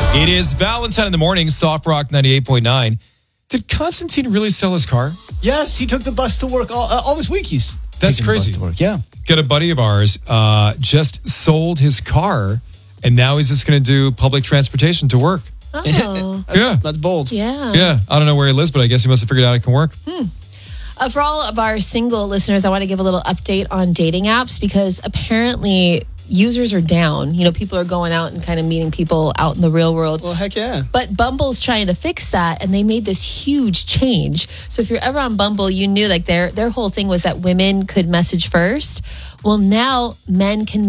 It is Valentine in the morning, Soft Rock 98.9. Did Constantine really sell his car? Yes, he took the bus to work all this week. That's crazy. The bus to work. Yeah. Got a buddy of ours just sold his car, and now he's just going to do public transportation to work. Oh. That's bold. Yeah. Yeah, I don't know where he lives, but I guess he must have figured out it can work. For all of our single listeners, I want to give a little update on dating apps because apparently users are down. You know, people are going out and kind of meeting people out in the real world. Well, heck yeah. But Bumble's trying to fix that, and they made this huge change. So if you're ever on Bumble, you knew like their whole thing was that women could message first. Well, now men can